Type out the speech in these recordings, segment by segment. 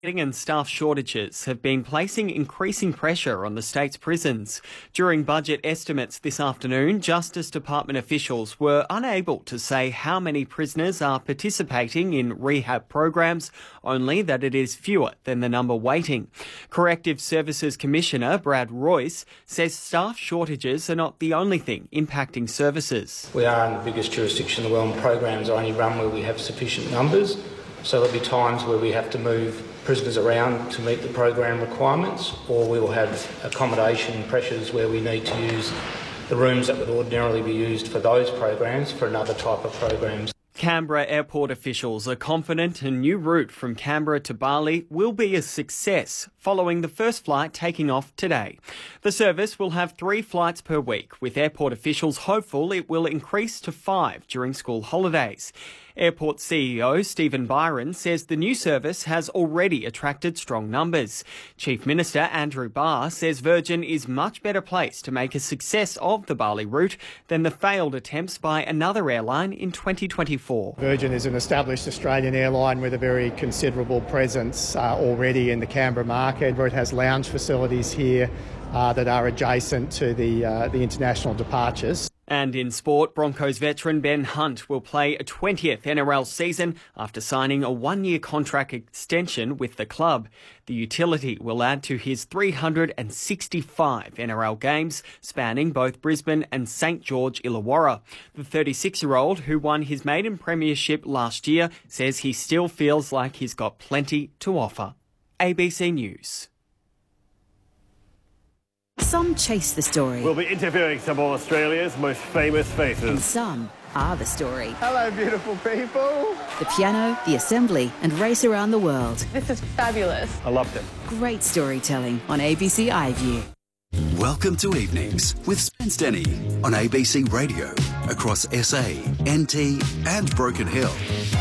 And staff shortages have been placing increasing pressure on the state's prisons. During budget estimates this afternoon, Justice Department officials were unable to say how many prisoners are participating in rehab programs, only that it is fewer than the number waiting. Corrective Services Commissioner Brad Royce says staff shortages are not the only thing impacting services. We are in the biggest jurisdiction in the world, and programs are only run where we have sufficient numbers. So there'll be times where we have to move prisoners around to meet the program requirements, or we will have accommodation pressures where we need to use the rooms that would ordinarily be used for those programs for another type of programs. Canberra airport officials are confident a new route from Canberra to Bali will be a success, following the first flight taking off today. The service will have 3 flights per week, with airport officials hopeful it will increase to 5 during school holidays. Airport CEO Stephen Byron says the new service has already attracted strong numbers. Chief Minister Andrew Barr says Virgin is much better placed to make a success of the Bali route than the failed attempts by another airline in 2024. Virgin is an established Australian airline with a very considerable presence already in the Canberra market, where it has lounge facilities here that are adjacent to the international departures. And in sport, Broncos veteran Ben Hunt will play a 20th NRL season after signing a 1-year contract extension with the club. The utility will add to his 365 NRL games, spanning both Brisbane and St George Illawarra. The 36-year-old, who won his maiden premiership last year, says he still feels like he's got plenty to offer. ABC News. Some chase the story. We'll be interviewing some of Australia's most famous faces. And some are the story. Hello, beautiful people. The piano, the assembly, and race around the world. This is fabulous. I loved it. Great storytelling on ABC iView. Welcome to Evenings with Spence Denny on ABC Radio across SA, NT and Broken Hill.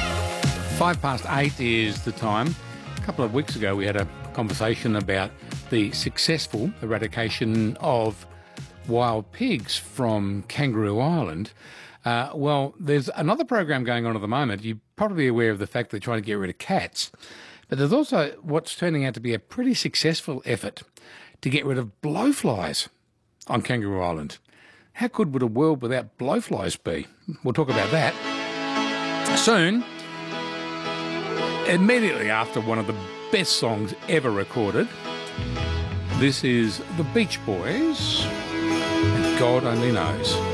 8:05 is the time. A couple of weeks ago we had a conversation about the successful eradication of wild pigs from Kangaroo Island. Well, there's another program going on at the moment. You're probably aware of the fact they're trying to get rid of cats. But there's also what's turning out to be a pretty successful effort to get rid of blowflies on Kangaroo Island. How good would a world without blowflies be? We'll talk about that soon. Immediately after one of the best songs ever recorded, this is the Beach Boys, and God Only Knows.